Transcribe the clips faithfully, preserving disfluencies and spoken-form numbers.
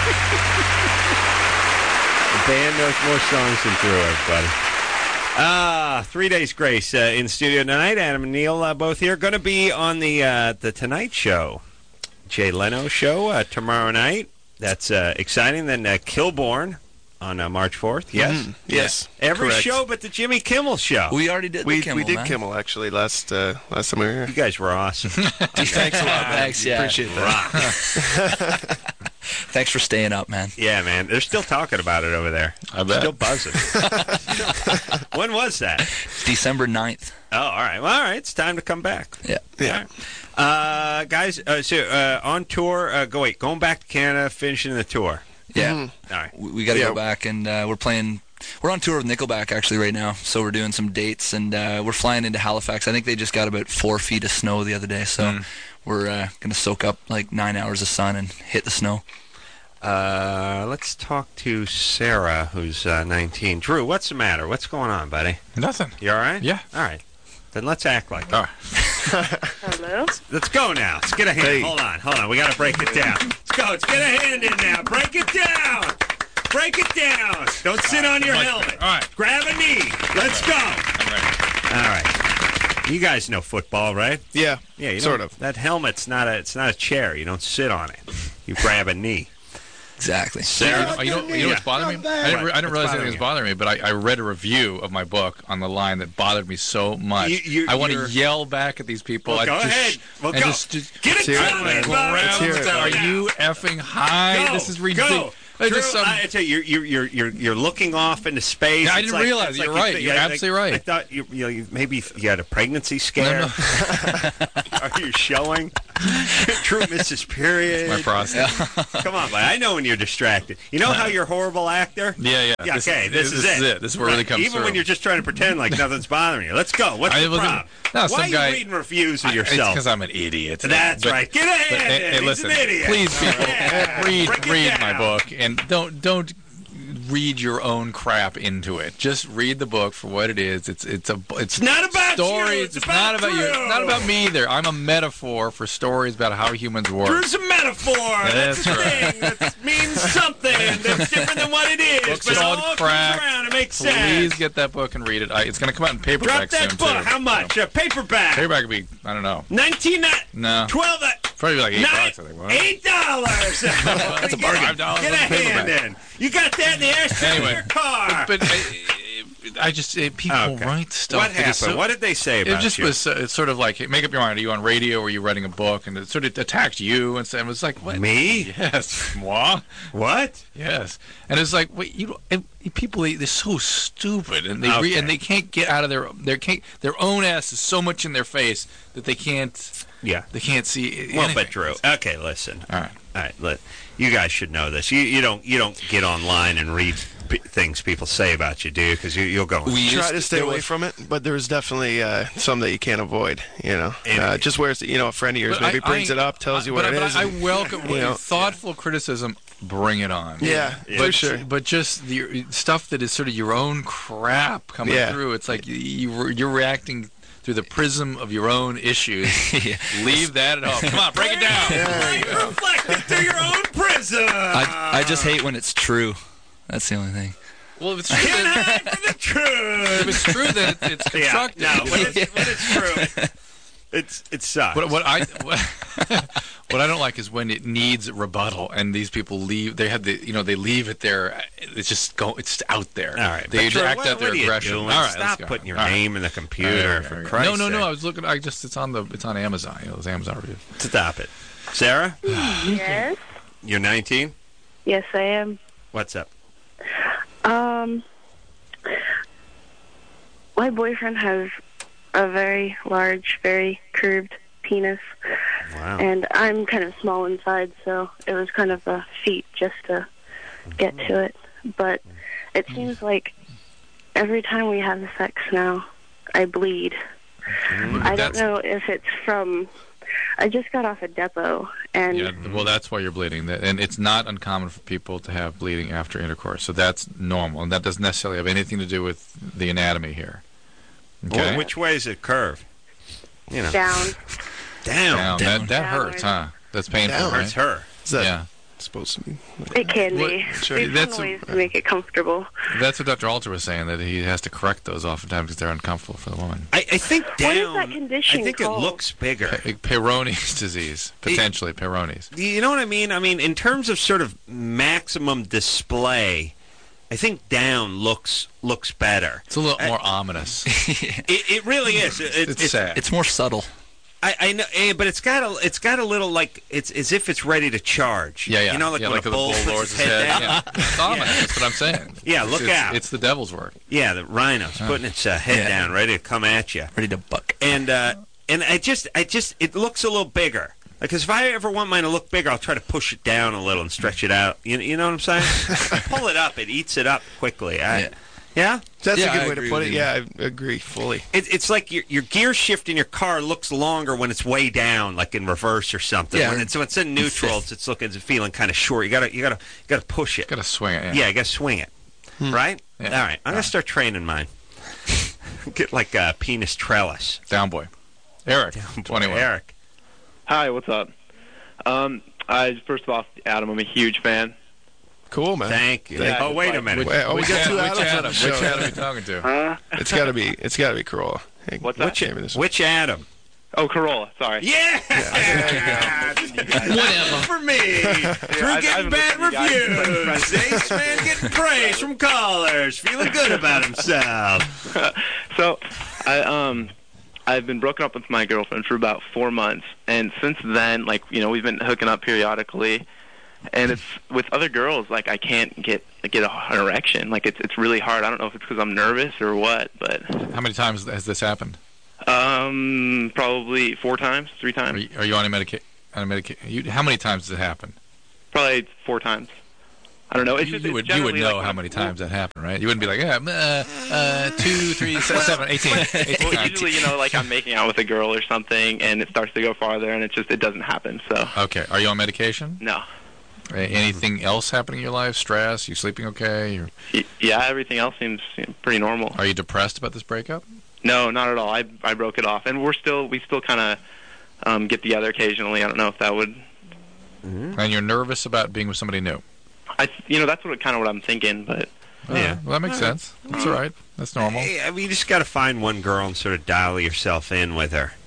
The band knows more songs than Drew, everybody. Ah, uh, Three Days Grace uh, in studio tonight. Adam and Neil uh, both here. Going to be on the uh, the Tonight Show, Jay Leno show uh, tomorrow night. That's uh, exciting. Then uh, Kilborn on uh, March fourth. Yes, mm-hmm. yes. Every correct. show but the Jimmy Kimmel show. We already did. We the Kimmel, we did man. Kimmel actually last uh, last time we were here. You guys were awesome. Thanks a lot, man. Thanks, yeah. Appreciate that. Thanks for staying up, man. Yeah, man. They're still talking about it over there. I bet. Still buzzing. When was that? December ninth. Oh, all right. Well, all right. It's time to come back. Yeah. Yeah. Uh, guys, uh, so uh, on tour, uh, go wait, going back to Canada, finishing the tour. Yeah. Mm-hmm. All right. We, we got to Yeah. go back, and uh, we're playing. We're on tour with Nickelback actually right now, so we're doing some dates, and uh, we're flying into Halifax. I think they just got about four feet of snow the other day, so Mm. we're uh, gonna soak up like nine hours of sun and hit the snow. Uh, let's talk to Sarah, who's uh, nineteen. Drew, what's the matter? What's going on, buddy? Nothing. You all right? Yeah. All right. Then let's act like it. All right. Hello? Let's go now. Let's get a hand. Hey. Hold on. Hold on. We got to break it down. Let's go. Let's get a hand in now. Break it down. Break it down. Don't sit on your Much helmet. better. All right. Grab a knee. Let's go. I'm ready. All right. You guys know football, right? Yeah. Yeah, you sort don't- of. That helmet's not a it's not a chair. You don't sit on it. You grab a knee. Exactly. Sarah? You know, you know what's bothering me? I didn't, re- I didn't What's realize bothering anything was you? bothering me, but I, I read a review of my book on the line that bothered me so much. You- you- I want you're- to yell back at these people. Well, I go just, ahead. Well, and go. Just, just, Get it Let's hear it, done, man. everybody. Let's hear it. Are you effing high? Go. This is Go. ridiculous. It's Drew, just some- I tell you, you're, you're, you're, you're looking off into space. Yeah, I It's didn't like- realize. it's You're like you right. thi- You're I- I- absolutely right. I thought you, you, know, you maybe you had a pregnancy scare. No, no. Are you showing? True Missus Period. My prostate. Come on, buddy. I know when you're distracted. You know how you're a horrible actor? Yeah, yeah. Yeah, This- okay, this, this is, is it. it. This is where it really Right. comes Even through. when you're just trying to pretend like nothing's bothering you. Let's go. What's I the wasn't- problem? no, Why some are you guy- reading reviews of I- It's yourself? because I'm an idiot. That's But- right. Get a but, hand hey, in. hey, He's listen, an idiot. please, people, Yeah. read Break it read down. my book, and don't don't read your own crap into it. Just read the book for what it is. It's it's a it's, It's not about stories. you. It's It's, about not about you. Drew. It's not about me either. I'm a metaphor for stories about how humans work. Drew's a metaphor. That's, That's a thing. That means something that's different than what it is. Book's but it called all Crack. comes around. It makes Please sense. get that book and read it. I, it's going to come out in Drop paperback that soon book. too. How much? A paperback. Paperback would be I don't know. Nineteen. No, Twelve. probably like eight Nine, bucks. I think. What? Eight dollars. That's a bargain. Five dollars Get a on the hand paperback. in. You got that in the ashtray Anyway, of your car. But I, I just it, people Okay. write stuff. What that happened? is so- what did they say It about just you? was uh, it's sort of like, hey, make up your mind. Are you on radio or are you writing a book? And it sort of attacked you and said, it was like, what? Me? Yes. Moi? What? Yes. And it's like, wait, you don't, and people, they, they're so stupid. And they Okay. re, and they can't get out of their, their, can't, their own ass is so much in their face that they can't, Yeah. they can't see Well, anything. but Drew. Okay, listen. All right. All right, let, you guys should know this. You you don't you don't get online and read p- things people say about you, do you? Because you, you'll go. We Try used to stay there away was- from it, but there's definitely uh, some that you can't avoid. You know, And- uh, just where it's, you know a friend of yours But maybe I- brings I- it up, tells you what but, it but is. I, and- I welcome you know, thoughtful criticism. Bring it on. yeah, Yeah. for But, sure. but just the stuff that is sort of your own crap coming Yeah. through. It's like you, you, you're reacting through the prism of your own issues. Yeah. Leave that at home. Come on, break it down. You're reflecting through your own prism. I, I just hate when it's true. That's the only thing. Well, if it's true, Can't then, hide from the truth. if it's true, then it- it's Yeah, constructive. no, when it's, when it's true, it's it sucks. What, what I what, what I don't like is when it needs rebuttal, and these people leave. They have the you know they leave it there. It's just go. It's out there. All right, they but Drew, act what, out their what are you aggression. doing? All right, Stop let's go. putting your All right. name in the computer, All right, for all right. Christ's No, no, no. sake. I was looking. I just it's on the it's on Amazon. You know, it's Amazon review. Stop it, Sarah. Yes. You're nineteen. Yes, I am. What's up? Um, my boyfriend has a very large, very curved penis, Wow. and I'm kind of small inside, so it was kind of a feat just to get to it. But it seems like every time we have sex now, I bleed. I don't That's- know if it's from... I just got off a depot, and Yeah, well, that's why you're bleeding, That- and it's not uncommon for people to have bleeding after intercourse. So that's normal, and that doesn't necessarily have anything to do with the anatomy here. Okay, Well, which way is it curved? You know, down. down. Down. Down. That that Downward. hurts, huh? That's painful, Down. right? Hurts her. Is that Yeah. supposed to be. It can What- be. sure. There's That's some a- ways to make it comfortable. That's what Doctor Alter was saying, that he has to correct those oftentimes because they're uncomfortable for the woman. I, I think down. What is that condition I think called? it looks bigger. Pe- Peyronie's disease, potentially Peyronie's. You know what I mean? I mean, in terms of sort of maximum display, I think down looks looks better. It's a little I- more ominous. It, it really is. It, it- It's sad. It's more subtle. I, I know, eh, but it's got a it's got a little like it's as if it's ready to charge. Yeah, yeah. You know, like yeah, when like a the bull puts lowers his his head head. down. Yeah. It's ominous. That's what I'm saying. Yeah, It's- look it's, out. It's the devil's work. Yeah, the rhino's putting its uh, head Yeah. down, ready to come at you. Ready to buck. And uh, and I just I just it looks a little bigger. Because if I ever want mine to look bigger, I'll try to push it down a little and stretch it out. You, you know what I'm saying? If I pull it up, it eats it up quickly. I, Yeah. yeah? That's Yeah, a I good way agree to put with it. you. Yeah, I agree fully. It, it's like your your gear shift in your car looks longer when it's way down, like in reverse or something. Yeah. When it's, when it's in neutral, it's, it's looking, it's feeling kind of short. You gotta you gotta you gotta push it. Got to swing it. Yeah. Yeah, you gotta swing it. Right? Yeah. All right. I'm gonna start training mine. Get like a penis trellis. Down boy. Eric, Boy, twenty-one. Eric. Hi, what's up? Um, I first of all, Adam, I'm a huge fan. Cool, man. Thank you. Yeah, oh, wait a like- minute. Wait, oh, we Which got two Adam? Which Adams on Adam? the show. Which Adam are you talking to? Huh? It's got to be. It's got to be Corolla. Hey, What's that? Which, name of this? which Adam? Oh, Corolla. Sorry. Yeah! Whatever. For me. Through I've- getting I've bad listened to you guys. reviews. Ace Man getting praise from callers. Feeling good about himself. So, I um, I've been broken up with my girlfriend for about four months, and since then, like you know, we've been hooking up periodically, and it's with other girls. Like I can't get get an erection. Like it's it's really hard. I don't know if it's because I'm nervous or what, but How many times has this happened? um, probably four times, three Are times, you, are you on a medica- on a medica- you, How many times does it happen? probably four times. I don't know. It's You, just you it's would you would generally, know like, how when many I'm- times that happened, right? You wouldn't be like, yeah, uh, uh, two, three, se- seven, eighteen, eighteen Well, times. usually, you know, like I'm making out with a girl or something, and it starts to go farther, and it just it doesn't happen. So Okay. Are you on medication? no, A- Anything else happening in your life? Stress? You sleeping okay? Or Y- yeah, everything else seems you know, pretty normal. are you depressed about this breakup? No, not at all. I I broke it off, and we're still we still kind of um, get together occasionally. I don't know if that would. And you're nervous about being with somebody new? I you know that's what kind of what I'm thinking, but Yeah. Well, that makes sense. That's all right. That's normal. Hey, I mean, you just got to find one girl and sort of dial yourself in with her.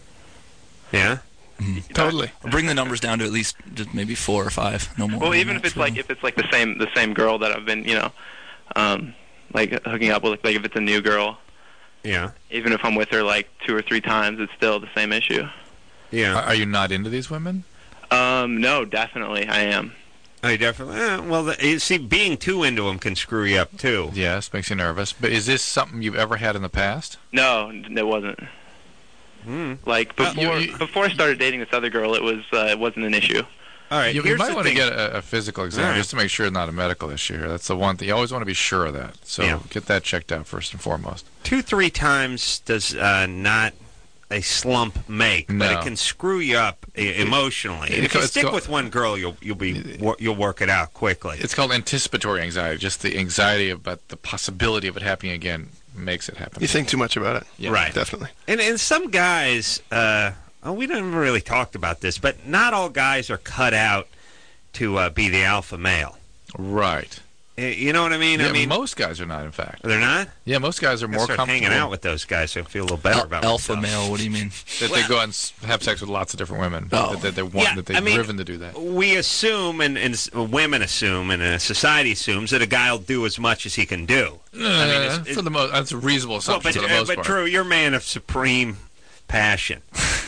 Yeah? Totally. Bring the numbers down to at least just maybe four or five. No more. well, than even that if it's for like me. if it's like the same the same girl that I've been you know, um, like hooking up with, like if it's a new girl, Yeah. even if I'm with her like two or three times, it's still the same issue. Yeah. Are are you not into these women? Um, no, definitely I am. I definitely. Eh, well, the, you see, being too into them can screw you up too. Yes, makes you nervous. But is this something you've ever had in the past? No, it wasn't. Hmm. Like Uh, before, you- you- before I started dating this other girl, it was uh, it wasn't an issue. All right. You, you here's might the want to thing. get a, a physical exam All right. just to make sure it's not a medical issue here. That's the one thing. You always want to be sure of that. So Yeah. get that checked out first and foremost. two, three times does uh, not a slump make, but No. it can screw you up e- emotionally. And if you It's stick go- with one girl, you'll you'll be wor- you'll work it out quickly. It's called anticipatory anxiety. Just the anxiety about the possibility of it happening again makes it happen. You think too much about it. Yeah. Right. Definitely. And and some guys, uh, oh, we never really talked about this, but not all guys are cut out to uh, be the alpha male. Right. Uh, You know what I mean? Yeah, I mean, most guys are not, in fact. they're not. Yeah, most guys are I more start comfortable hanging out with those guys, so I feel a little better Al- about alpha myself. male. What do you mean? that they go and s- have sex with lots of different women. Oh. That, that they want, Yeah, that they're I mean, driven to do that. We assume, and, and s- women assume, and uh, society assumes that a guy will do as much as he can do. I mean, it's- Uh, it's- for the most, that's a reasonable Well, assumption but, for the uh, most but part. Drew, you're a man of supreme passion.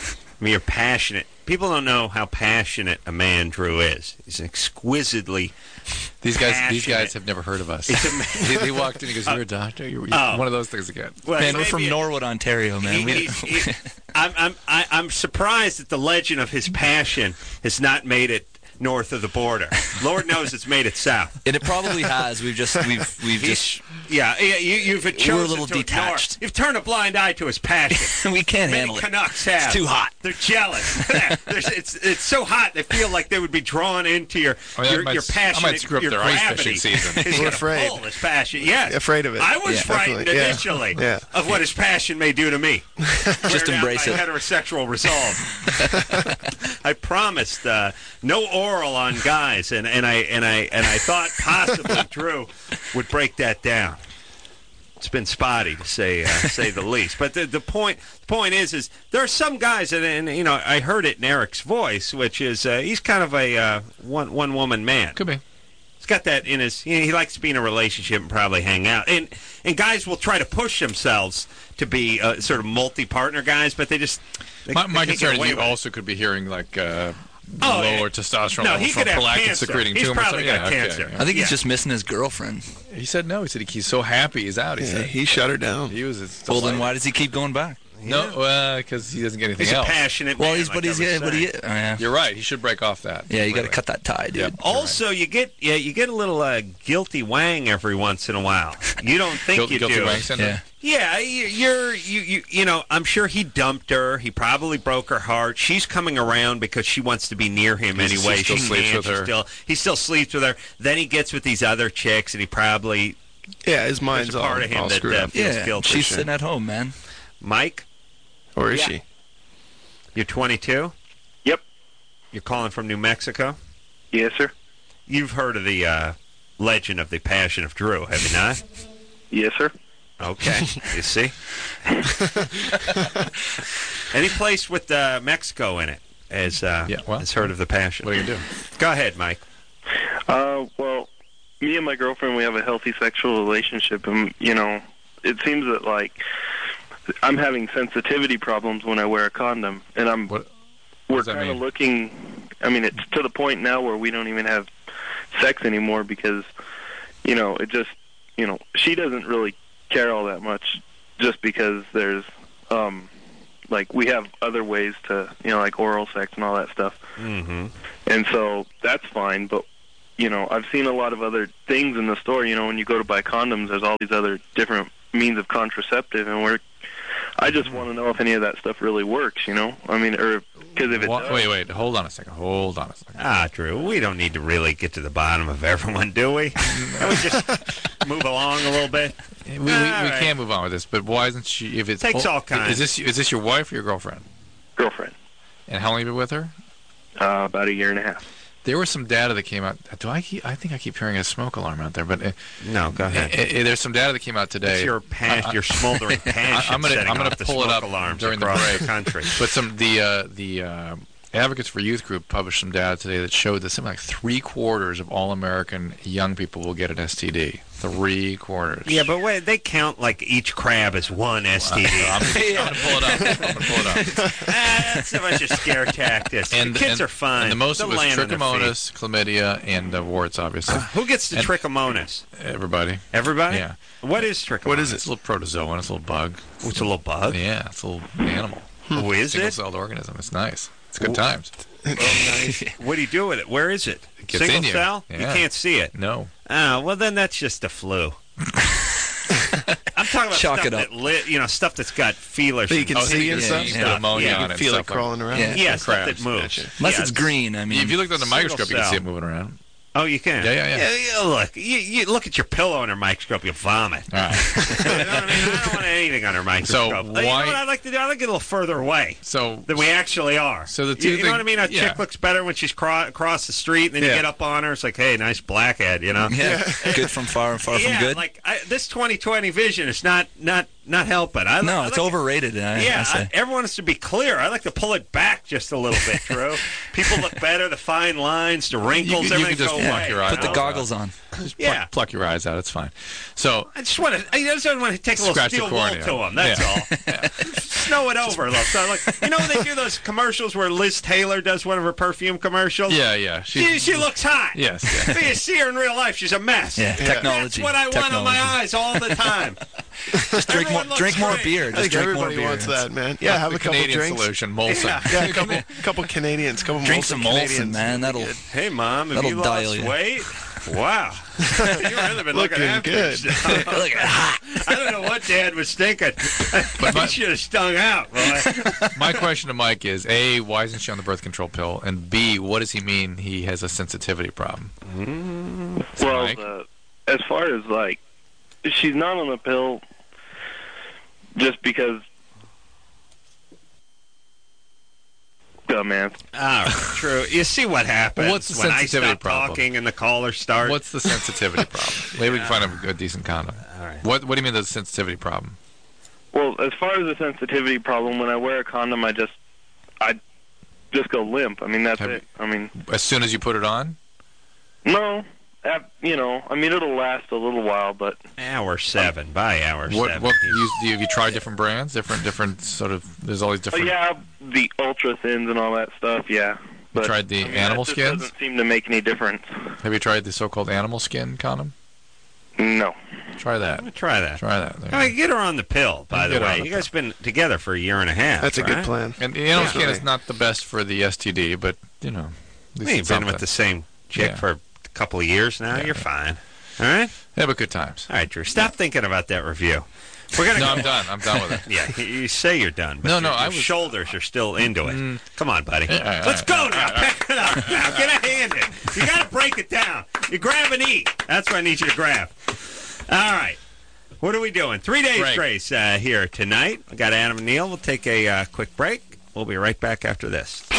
I mean, you're passionate. People don't know how passionate a man Drew is. He's exquisitely. These guys, these passionate. guys have never heard of us. He's a- they, they walked in and he goes, "You're a doctor." You're, you're Oh. one of those things again. Well, Man, we're maybe from it- Norwood, Ontario, man. He, We he's, he, I'm, I'm, I, I'm surprised that the legend of his passion has not made it north of the border. Lord knows it's made it south. and it probably has. We've just we've we've He's, just yeah, yeah, you, you've chosen We're a little to ignore- detached. You've turned a blind eye to his passion. we can't Many handle it. Canucks have. It's too hot. They're jealous. There's- it's it's so hot they feel like they would be drawn into your Oh, yeah, I your, might your s- I passion. might screw up your their ice gravity. fishing season. He's We're gonna afraid. pull his passion. Yes, Afraid of it. I was Yeah. frightened Definitely, yeah. initially Yeah. of what his passion may do to me. Just Wear down embrace my it. heterosexual resolve. I promised uh, no oral on guys, and, and I and I and I thought possibly Drew would break that down. It's been spotty to say uh, say the least. But the the point the point is is there are some guys, and, and you know I heard it in Eric's voice, which is uh, he's kind of a uh, one one woman man. Could be. He's got that in his. You know, he likes to be in a relationship and probably hang out. And and guys will try to push themselves to be uh, sort of multi partner guys, but they just. They, My, they my can't concern get is away you with it. also could be hearing like uh, Oh, lower yeah. testosterone No, levels he from could have prolactin cancer. secreting He's tumor. probably so, got yeah, cancer. Okay, I think Yeah. he's just missing his girlfriend. yeah. He said no. He said he's so happy he's out. He Yeah, said he shut her down. he was. It's Well, then delighted. why does he keep going back? No, because he doesn't get anything He's a else. passionate Well, man. he's like but I he's was yeah, but he saying. oh, yeah. You're right. He should break off that. Yeah, you got to Really. cut that tie, dude. Yep. Also, you get yeah, you get a little uh, guilty wang every once in a while. You don't think Guilty, you guilty do. wang syndrome? Yeah. Yeah, you- you're you, you you know. I'm sure he dumped her. He probably broke her heart. She's coming around because she wants to be near him He anyway. still She sleeps can. with She her. Still, he still sleeps with her. Then he gets with these other chicks, and he probably Yeah, his there's mind's a all, part of him all that screwed uh, up. feels Yeah, guilty. she's sitting at home, man. Mike, Or is Yeah. she? you're twenty-two. Yep. You're calling from New Mexico. Yes, sir. You've heard of the uh, legend of the Passion of Drew, have you not? Yes, sir. Okay, you see. Any place with uh, Mexico in it has uh, Yeah, well, has heard of the Passion. What are you gonna do? Go ahead, Mike. Uh, well, me and my girlfriend, we have a healthy sexual relationship, and you know, it seems that like I'm having sensitivity problems when I wear a condom, and I'm What? we're does that kind of mean? looking. I mean, it's to the point now where we don't even have sex anymore because, you know, it just, you know, she doesn't really care all that much, just because there's, um, like we have other ways to, you know, like oral sex and all that stuff. Mm-hmm. And so that's fine, but, you know, I've seen a lot of other things in the store. You know, when you go to buy condoms, there's all these other different means of contraceptive, and we're, I just want to know if any of that stuff really works, you know? I mean, or, because if it Wha- does, Wait, wait. Hold on a second. Hold on a second. Ah, Drew, we don't need to really get to the bottom of everyone, do we? Can we just move along a little bit? We, we, we All right. can't move on with this, but why isn't she? If it's Takes oh, all kinds. Is this is this your wife or your girlfriend? girlfriend, And how long have you been with her? uh, about a year and a half. There was some data that came out. Do I keep? I think I keep hearing a smoke alarm out there, but uh, No, go ahead. uh, uh, there's some data that came out today. It's your pa- I- your smoldering passion I'm gonna- setting I'm gonna off the pull it smoke up alarms during the across break. the country. But some the uh, the uh, Advocates for Youth group published some data today that showed that something like three quarters of all American young people will get an S T D. Three quarters. Yeah, but wait, they count like each crab as one S T D. I'm, I'm gonna pull it up. I'm gonna pull it up. Ah, that's a bunch of scare tactics. And the kids and, are fine. And the most They'll was land on their trichomonas, chlamydia, and uh, warts. Obviously, feet. Who gets the and- trichomonas? everybody. Everybody? Yeah. What is trichomonas? What is It's a little protozoan. It's a little bug. Oh, it's a little bug. Yeah, it's a little animal. Oh, is it? Single-celled organism. It's nice. It's good Well- times. What do you do with it? Where is it? It gets Single in you. cell? You Yeah. can't see it. No. Ah, well then that's just the flu. I'm talking about Chalk stuff it up. that lit, you know, stuff that's got feelers. That you and can Oh, stuff. see you and can- stuff? you Yeah. put ammonia Yeah, on you it and Feel it stuff like- crawling around. Yeah. Yeah, and stuff that crabs. moves. Gotcha. Unless Yeah, it's green. I mean, If you looked under the Single microscope, you can see cell. it moving around. Oh, you can. Yeah, yeah, yeah. yeah look, you, you look at your pillow under a microscope, you vomit. All right. you know what I mean? I don't want anything under a microscope. You know why- what I'd like to do? I'd like to get a little further away So than we actually are. So the two you, you know thing- what I mean? A yeah. chick looks better when she's cro- across the street, and then you Yeah. get up on her. It's like, hey, nice blackhead, you know? yeah, good from far, far yeah, from good. like I, this twenty twenty vision is not not not helping. I, no, I it's like overrated. I, Yeah, I say. I, everyone has to be clear. I like to pull it back just a little bit, Drew. People look better. The fine lines, the wrinkles, You can- you everything can just go pluck away. your eye Put the out. goggles on. Just Yeah. pluck, pluck your eyes out. It's fine. So I just want to. I just want to take a little Scratch the steel wool cornea. to them. That's Yeah. all. Snow it over, look. So like, you know when they do those commercials where Liz Taylor does one of her perfume commercials? yeah, yeah. She, she looks hot. Yes. Yeah. But you see her in real life, she's a mess. Yeah, That's technology. what I want on my Technology. eyes all the time. Just drink more, Everyone looks drink more great. beer. I Just think drink more everybody beer. wants that, man. Yeah, have the a couple Canadian drinks. solution, Molson. Yeah. Yeah, a couple, couple Canadians, couple Drink Molson some Molson, Canadians. man. That'll. Hey, Mom, have That'll you dial lost you. weight? Wow. You've really been looking, Looking after good. yourself. Look at I don't know what Dad was thinking. But my- he should have stung out, boy. My question to Mike is: A, why isn't she on the birth control pill? And B, what does he mean he has a sensitivity problem? Well, Mike? uh, as far as like, she's not on the pill just because dumbass. Ah, true. You see what happens What's the when I sensitivity stop problem? talking and the callers start. What's the sensitivity problem? Maybe we can find a, a decent condom. All right. What What do you mean the sensitivity problem? Well, as far as the sensitivity problem, when I wear a condom, I just, I just go limp. I mean, that's Have it. I mean, As soon as you put it on? no, ap- you know, I mean, it'll last a little while, but Hour seven. By hour What seven. What you, do you, have you tried different brands? Different different sort of. There's always oh, different. yeah, the ultra thins and all that stuff. Yeah, but tried the I mean, animal that just skins? Doesn't seem to make any difference. Have you tried the so-called animal skin condom? No. Try that. I'm gonna try that. Try that. There you I go. get her on the pill, by the Get her on way. the You guys been together for a year and a half. That's a good right? plan. And the animal Yeah. skin is not the best for the S T D, but you know. at least You've it's been something. with the same chick Yeah. for a couple of years now. Yeah, You're yeah. fine. All right? Yeah, but good times. All right, Drew. Stop thinking about that review. We're gonna No, go. I'm done. I'm done with it. Yeah, you- you say you're done, but No, your, no, your I was- shoulders are still into it. Mm. Come on, buddy. Yeah, all right, Let's all go right, now. all right, Pick it up now. Get a hand in. You got to break it down. You grab and eat. That's what I need you to grab. All right. What are we doing? Three days Break. grace uh, here tonight. I got Adam and Neil. We'll take a uh, quick break. We'll be right back after this.